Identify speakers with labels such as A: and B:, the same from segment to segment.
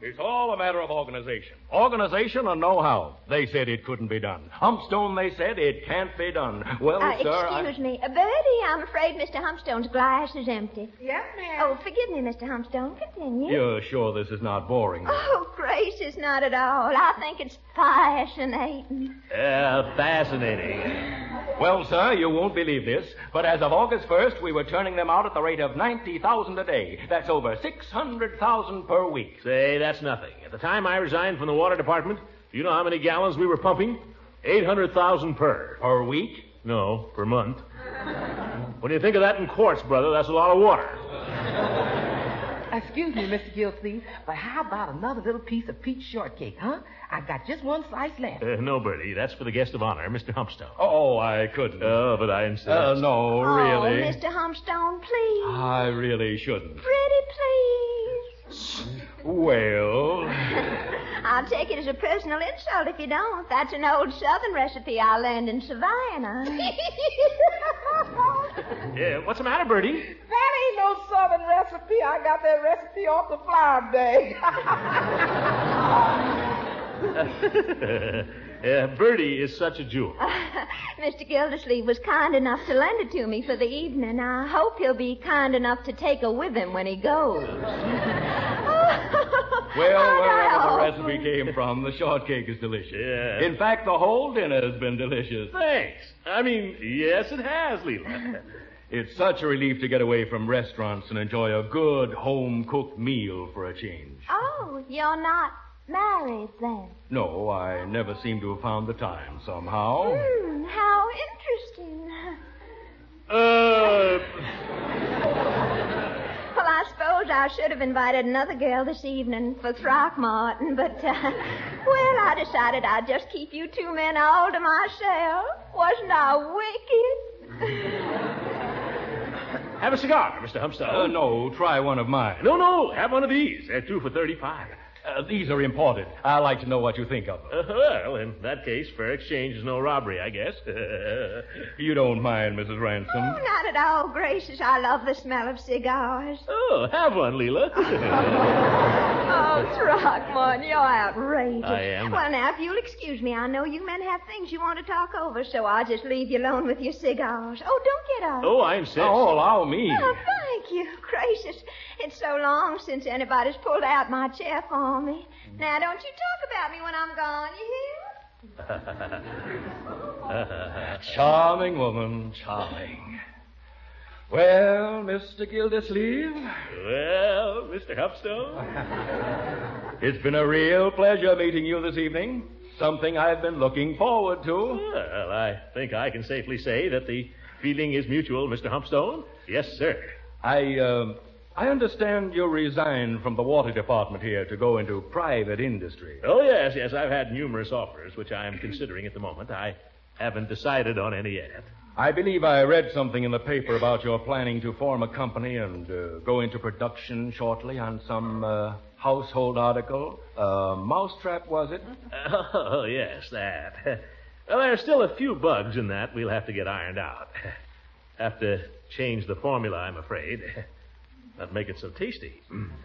A: It's all a matter of organization. Organization and know-how. They said it couldn't be done. Humpstone, they said it can't be done. Well, sir,
B: Excuse me. Bertie, I'm afraid Mr. Humpstone's glass is empty.
C: Yes, ma'am.
B: Oh, forgive me, Mr. Humpstone. Continue.
A: You're sure this is not boring?
B: Oh, gracious, not at all. I think it's fascinating.
D: Fascinating.
A: Well, sir, you won't believe this, but as of August 1st, we were turning them out at the rate of 90,000 a day. That's over 600,000 per week.
D: Say, that's nothing. At the time I resigned from the water department, do you know how many gallons we were pumping? 800,000 per.
A: Per week?
D: No, per month. When you think of that in quarts, brother, that's a lot of water.
C: Excuse me, Mr. Gilsleeve, but how about another little piece of peach shortcake, huh? I've got just one slice left.
D: No, Bertie. That's for the guest of honor, Mr. Humpstone.
A: Oh, I couldn't.
D: Oh, but I insist.
A: No, really.
B: Oh, Mr. Humpstone, please.
A: I really shouldn't.
B: Pretty please.
A: Well...
B: I'll take it as a personal insult if you don't. That's an old Southern recipe I learned in Savannah.
D: What's the matter, Bertie?
C: That ain't no Southern recipe. I got that recipe off the flour bag.
D: Bertie is such a jewel.
B: Mr. Gildersleeve was kind enough to lend it to me for the evening. I hope he'll be kind enough to take it with him when he goes.
A: Well, wherever the recipe came from, the shortcake is delicious.
D: Yeah.
A: In fact, the whole dinner has been delicious.
D: Thanks. I mean, yes, it has, Leela.
A: It's such a relief to get away from restaurants and enjoy a good home-cooked meal for a change.
B: Oh, you're not married then?
A: No, I never seem to have found the time somehow.
B: How interesting. Well, I suppose I should have invited another girl this evening for Throckmorton, but, well, I decided I'd just keep you two men all to myself. Wasn't I wicked?
D: Have a cigar, Mr. Humpstone.
A: No, try one of mine.
D: No, have one of these. They're 2 for 35.
A: These are imported. I'd like to know what you think of them.
D: Well, in that case, fair exchange is no robbery, I guess.
A: You don't mind, Mrs. Ransom?
B: Oh, not at all, gracious. I love the smell of cigars.
D: Oh, have one, Leela.
B: Oh, Throckmorton, you're outrageous.
D: I am.
B: Well, now, if you'll excuse me, I know you men have things you want to talk over, so I'll just leave you alone with your cigars. Oh, don't get up.
D: Oh, I insist.
A: Oh, allow me.
B: Oh, thank you. Gracious. It's so long since anybody's pulled out my chair for me. Now, don't you talk about me when I'm gone, you hear?
A: Charming woman, charming. Well, Mr. Gildersleeve?
D: Well, Mr. Humpstone?
A: It's been a real pleasure meeting you this evening. Something I've been looking forward to.
D: Well, I think I can safely say that the feeling is mutual, Mr. Humpstone. Yes, sir.
A: I understand you resigned from the water department here to go into private industry.
D: Oh, yes. I've had numerous offers, which I am considering at the moment. I haven't decided on any yet.
A: I believe I read something in the paper about your planning to form a company and go into production shortly on some household article. Mousetrap, was it?
D: Oh, yes, that. Well, there's still a few bugs in that we'll have to get ironed out. Have to change the formula, I'm afraid. Not make it so tasty.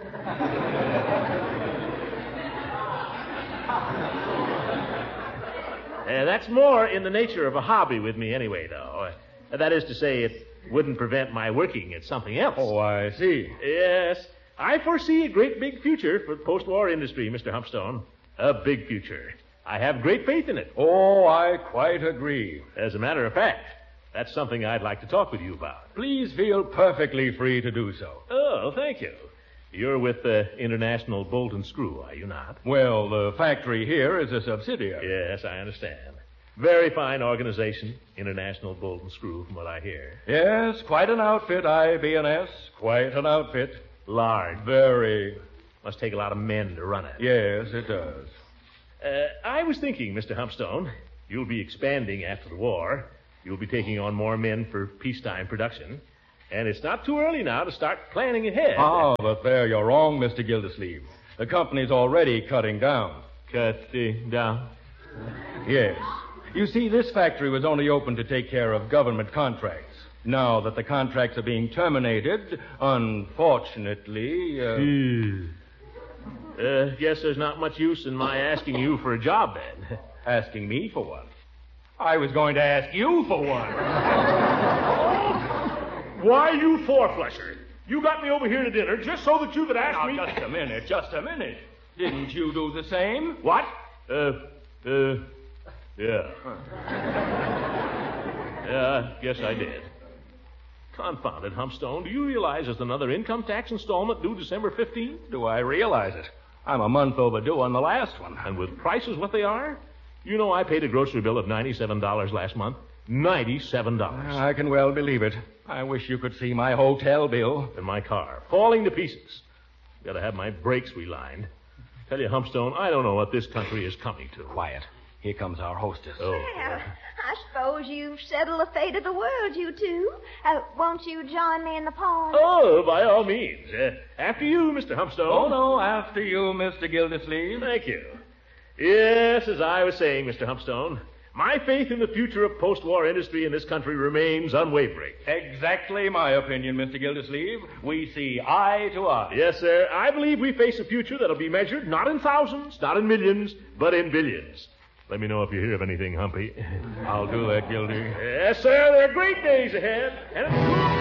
D: That's more in the nature of a hobby with me anyway, though. That is to say, it wouldn't prevent my working at something else.
A: Oh, I see.
D: Yes. I foresee a great big future for the post-war industry, Mr. Humpstone. A big future. I have great faith in it.
A: Oh, I quite agree.
D: As a matter of fact, that's something I'd like to talk with you about.
A: Please feel perfectly free to do so.
D: Oh, thank you. You're with the International Bolt and Screw, are you not?
A: Well, the factory here is a subsidiary.
D: Yes, I understand. Very fine organization, International Bolt and Screw, from what I hear.
A: Yes, quite an outfit, IB&S. Quite an outfit.
D: Large.
A: Very.
D: Must take a lot of men to run it.
A: Yes, it does.
D: I was thinking, Mr. Humpstone, you'll be expanding after the war. You'll be taking on more men for peacetime production. And it's not too early now to start planning ahead.
A: Oh, but there you're wrong, Mr. Gildersleeve. The company's already cutting down.
D: Cutting down?
A: Yes. You see, this factory was only open to take care of government contracts. Now that the contracts are being terminated, unfortunately...
D: Guess there's not much use in my asking you for a job, then.
A: Asking me for one? I was going to ask you for one.
D: Why, you four-flusher? You got me over here to dinner just so that you could ask me...
A: Now, just a minute. Didn't you do the same?
D: What? Yeah. Yeah, guess I did. Confound it, Humpstone. Do you realize there's another income tax installment due December 15th?
A: Do I realize it? I'm a month overdue on the last one.
D: And with prices what they are? You know I paid a grocery bill of $97 last month. $97.
A: I can well believe it. I wish you could see my hotel bill.
D: And my car, falling to pieces. Gotta have my brakes relined. Tell you, Humpstone, I don't know what this country is coming to.
A: Quiet. Here comes our hostess.
D: Oh.
B: Well, I suppose you've settled the fate of the world, you two. Won't you join me in the party?
D: Oh, by all means. After you, Mr. Humpstone.
A: Oh, no, after you, Mr. Gildersleeve.
D: Thank you. Yes, as I was saying, Mr. Humpstone, my faith in the future of post-war industry in this country remains unwavering.
A: Exactly my opinion, Mr. Gildersleeve. We see eye to eye.
D: Yes, sir. I believe we face a future that'll be measured not in thousands, not in millions, but in billions. Let me know if you hear of anything, Humpy.
A: I'll do that, Gildy.
D: Yes, sir. There are great days ahead. And